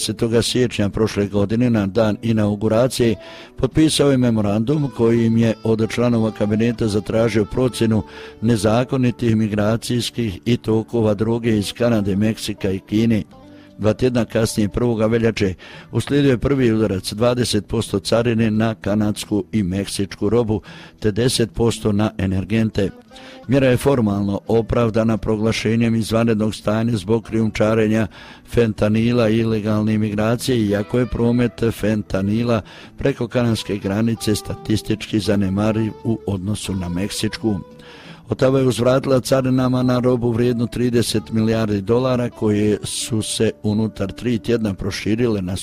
30. siječnja prošle godine na dan inauguracije potpisao je memorandum kojim je od članova kabineta zatražio procjenu nezakonitih migracijskih i tokova droge iz Kanade, Meksika i Kine. 2 tjedna kasnije, 1. veljače, uslijedio je prvi udarac 20% carine na kanadsku i meksičku robu te 10% na energente. Mjera je formalno opravdana proglašenjem izvanrednog stanja zbog krijumčarenja fentanila i ilegalne imigracije, iako je promet fentanila preko kanadske granice statistički zanemariv u odnosu na meksičku. Ottava je uzvratila carinama na robu vrijednu $30 milijardi koje su se unutar 3 tjedna proširile na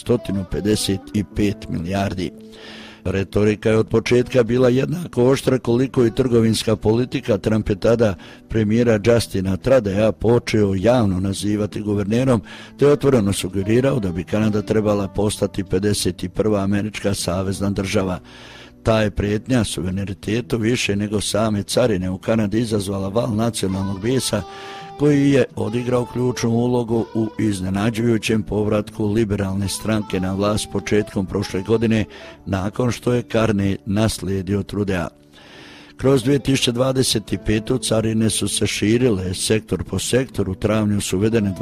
155 milijardi. Retorika je od početka bila jednako oštra koliko i trgovinska politika. Trump je tada premijera Justina Trudeau počeo javno nazivati guvernerom te otvoreno sugerirao da bi Kanada trebala postati 51. američka savezna država. Ta je prijetnja suverenitetu više nego same carine u Kanadi izazvala val nacionalnog bijesa koji je odigrao ključnu ulogu u iznenađujućem povratku liberalne stranke na vlast početkom prošle godine nakon što je Carney naslijedio Trudeau. Kroz 2025. carine su se širile sektor po sektoru. U travnju su uvedene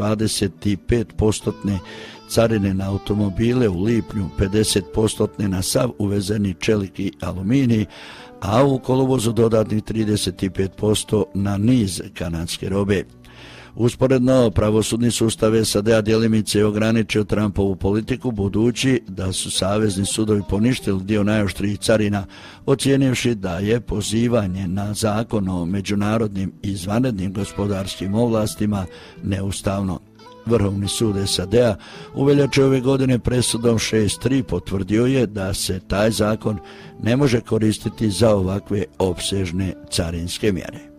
25% carine na automobile, u lipnju 50% na sav uvezeni čelik i aluminij, a u kolovozu dodatnih 35% na niz kanadske robe. Usporedno, pravosudni sustav SAD-a djelimice je ograničio Trumpovu politiku budući da su savezni sudovi poništili dio najoštrijih carina, ocijenivši da je pozivanje na zakon o međunarodnim i izvanrednim gospodarskim ovlastima neustavno. Vrhovni sud SAD-a u veljači ove godine presudom 6-3 potvrdio je da se taj zakon ne može koristiti za ovakve opsežne carinske mjere.